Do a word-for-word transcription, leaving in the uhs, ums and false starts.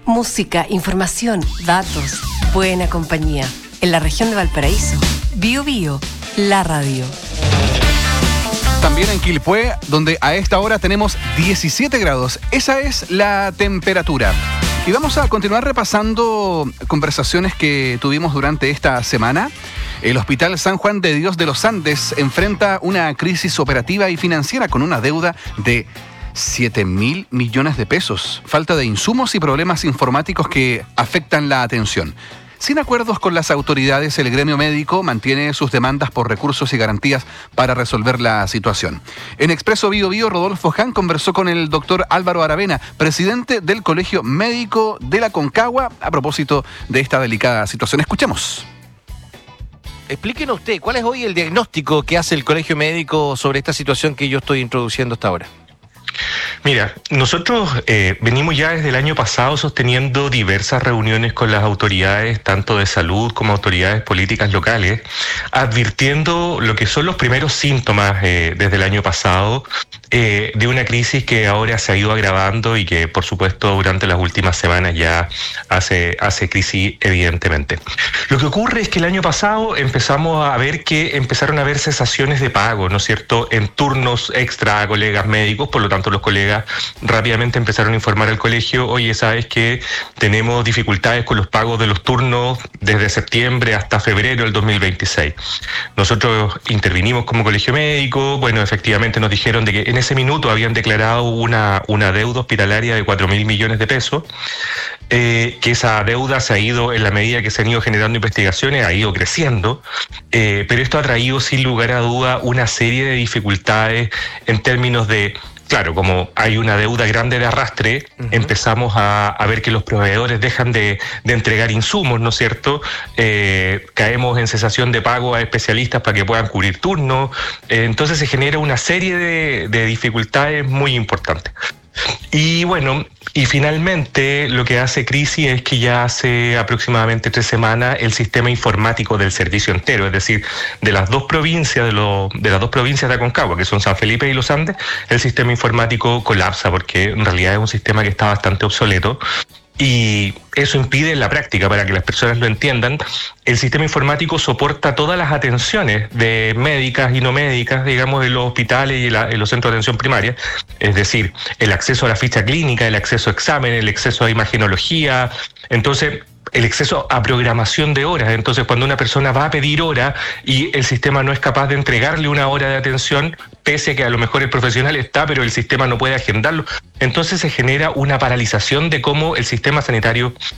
Música, información, datos, buena compañía. En la región de Valparaíso, Bio Bio, la radio. También en Quilpué, donde a esta hora tenemos diecisiete grados. Esa es la temperatura. Y vamos a continuar repasando conversaciones que tuvimos durante esta semana. El Hospital San Juan de Dios de los Andes enfrenta una crisis operativa y financiera con una deuda de siete mil millones de pesos. Falta de insumos y problemas informáticos que afectan la atención. Sin acuerdos con las autoridades, el gremio médico mantiene sus demandas por recursos y garantías para resolver la situación. En Expreso Bio Bio, Rodolfo Ján conversó con el doctor Álvaro Aravena, presidente del Colegio Médico de la Concagua, a propósito de esta delicada situación. Escuchemos. Explíquenos usted, ¿cuál es hoy el diagnóstico que hace el Colegio Médico sobre esta situación que yo estoy introduciendo hasta ahora? Mira, nosotros eh, venimos ya desde el año pasado sosteniendo diversas reuniones con las autoridades, tanto de salud como autoridades políticas locales, advirtiendo lo que son los primeros síntomas eh, desde el año pasado eh, de una crisis que ahora se ha ido agravando y que, por supuesto, durante las últimas semanas ya hace, hace crisis, evidentemente. Lo que ocurre es que el año pasado empezamos a ver que empezaron a haber cesaciones de pago, ¿no es cierto?, en turnos extra a colegas médicos, por lo tanto los colegas rápidamente empezaron a informar al colegio: oye, sabes que tenemos dificultades con los pagos de los turnos desde septiembre hasta febrero del dos mil veintiséis. Nosotros intervinimos como colegio médico. Bueno, efectivamente nos dijeron de que en ese minuto habían declarado una, una deuda hospitalaria de cuatro mil millones de pesos, eh, que esa deuda se ha ido, en la medida que se han ido generando investigaciones, ha ido creciendo, eh, pero esto ha traído sin lugar a duda una serie de dificultades en términos de... Claro, como hay una deuda grande de arrastre, uh-huh. empezamos a, a ver que los proveedores dejan de, de entregar insumos, ¿no es cierto? Eh, caemos en cesación de pago a especialistas para que puedan cubrir turnos. Eh, entonces se genera una serie de, de dificultades muy importantes. Y bueno, y finalmente lo que hace crisis es que ya hace aproximadamente tres semanas el sistema informático del servicio entero, es decir, de las dos provincias de, lo, de las dos provincias de Aconcagua, que son San Felipe y Los Andes, el sistema informático colapsa porque en realidad es un sistema que está bastante obsoleto. Y eso impide en la práctica, para que las personas lo entiendan, el sistema informático soporta todas las atenciones de médicas y no médicas, digamos, en los hospitales y en los centros de atención primaria, es decir, el acceso a la ficha clínica, el acceso a exámenes, el acceso a imagenología. Entonces, el acceso a programación de horas. Entonces, cuando una persona va a pedir hora y el sistema no es capaz de entregarle una hora de atención, pese a que a lo mejor el profesional está, pero el sistema no puede agendarlo, entonces se genera una paralización de cómo el sistema sanitario